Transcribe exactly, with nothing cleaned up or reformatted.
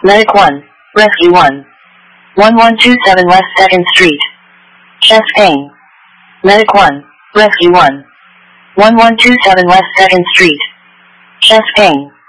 Medic one, Rescue one. one one two seven West second Street. Chest pain. Medic one, Rescue one. one one two seven West second Street. Chest pain.